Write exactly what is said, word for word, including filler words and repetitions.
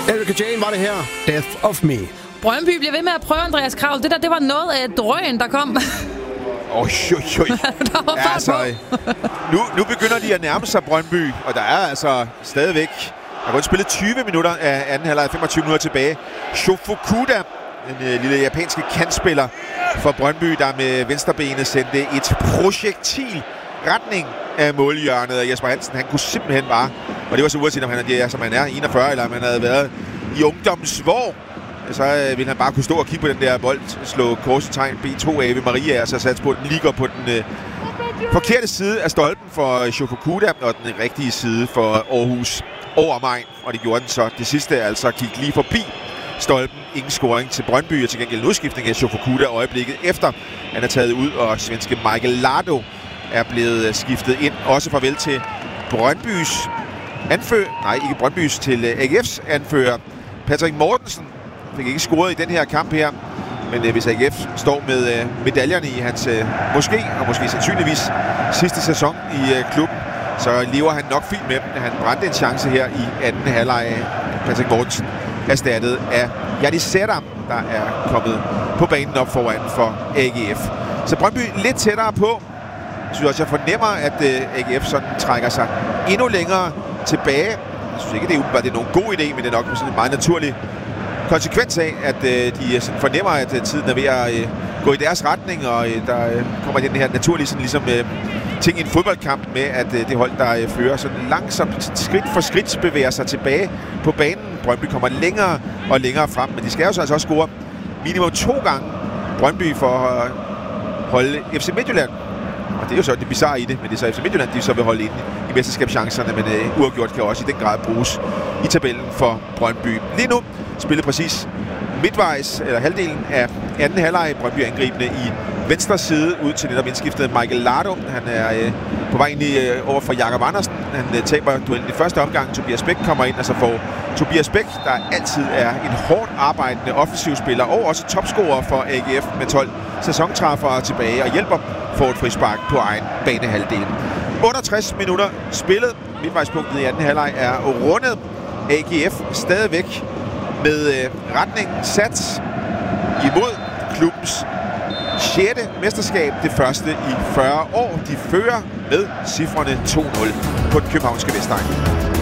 Erika Jane var det her. Death of Me. Brøndby bliver ved med at prøve, Andreas Kravl. Det der, det var noget af et drøn, der kom. Åh, oh, jo, jo. Der var fart altså, nu, nu begynder de at nærme sig Brøndby, og der er altså stadigvæk... Der er kun spillet tyve minutter af anden halvleg, femogtyve minutter tilbage. Shofukuda, en øh, lille japanske kantspiller for Brøndby, der med venstrebenet sendte et projektil retning af målhjørnet af Jesper Hansen. Han kunne simpelthen bare, og det var så uanset om han er, som han er, enogfyrre, eller om han havde været i ungdomsvår, så øh, ville han bare kunne stå og kigge på den der bold, slå korsetegn B to af ved Maria, og så satse på, den ligger på den øh, forkerte side af stolpen for Shofukuda, og den rigtige side for Aarhus over mig, og det gjorde den så. Det sidste altså gik lige forbi stolpen. Ingen scoring til Brøndby, og til gengæld en udskiftning af Shofukuda øjeblikket efter. Han er taget ud, og svenske Michael Lardo er blevet skiftet ind. Også farvel til Brøndbys anfører, nej ikke Brøndbys, til A G F's anfører Patrick Mortensen. Fik ikke scoret i den her kamp her, men øh, hvis A G F står med øh, medaljerne i hans øh, måske, og måske sandsynligvis sidste sæson i øh, klubben, så lever han nok fint med dem. Han brændte en chance her i anden halvleg. Patrick Mortensen erstattet af Jadis Sætter, der er kommet på banen op foran for A G F. Så Brøndby lidt tættere på. Jeg synes også, jeg fornemmer, at uh, A G F sådan trækker sig endnu længere tilbage. Jeg synes ikke, det er, det er nogen god idé, men det er nok sådan en meget naturlig konsekvens af, at uh, de sådan fornemmer, at uh, tiden er ved at uh, gå i deres retning, og uh, der uh, kommer den her naturlige sådan, ligesom, uh, ting i en fodboldkamp med, at uh, det hold, der uh, fører sådan langsomt, skridt for skridt, bevæger sig tilbage på banen. Brøndby kommer længere og længere frem, men de skal jo så altså også score minimum to gange Brøndby for at holde F C Midtjylland. Og det er jo så det bizarre i det, men det er så F C Midtjylland, de så vil holde ind i mesterskabschancerne, men uh, uafgjort kan også i den grad bruges i tabellen for Brøndby. Lige nu spillet præcis midtvejs, eller halvdelen af anden halvleg. Brøndby angribende i venstre side ud til netop indskiftet Michael Lardo. Han er uh, på vej ind i, uh, over for Jakob Andersen. Han uh, taber duellen i første omgang. Tobias Bæk kommer ind, og så får Tobias Bæk, der altid er en hårdt arbejdende offensiv spiller, og også topscorer for A G F med tolv sæsontræffere tilbage, og hjælper for et frispark på egen banehalvdel. otteogtres minutter spillet. Midtvejspunktet i anden halvleg er rundet. A G F stadigvæk med øh, retningen sat imod klubbens sjette mesterskab, det første i fyrre år. De fører med cifrene to nul på den københavnske Vestegn.